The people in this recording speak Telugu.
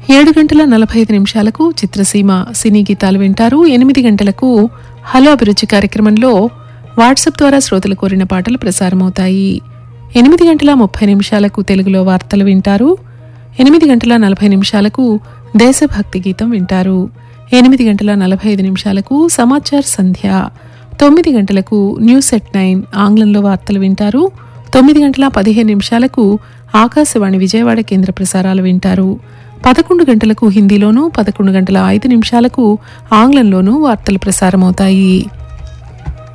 7:45 చిత్రసీమ సినీ గీతాలు వింటారు. 8 గంటలకు హలో అభిరుచి కార్యక్రమంలో వాట్సాప్ ద్వారా శ్రోతలు కోరిన పాటలు ప్రసారమవుతాయి. 8:30 తెలుగులో వార్తలు వింటారు. 8:40 దేశభక్తి గీతం వింటారు. 8:45 సమాచార్ సంధ్య. 9 గంటలకు న్యూస్ ఎట్ 9 ఆంగ్లంలో వార్తలు వింటారు. 9:15 ఆకాశవాణి విజయవాడ కేంద్ర ప్రసారాలు వింటారు. 11 గంటలకు హిందీలోనూ 11:05 ఆంగ్లంలోనూ వార్తలు ప్రసారమవుతాయి.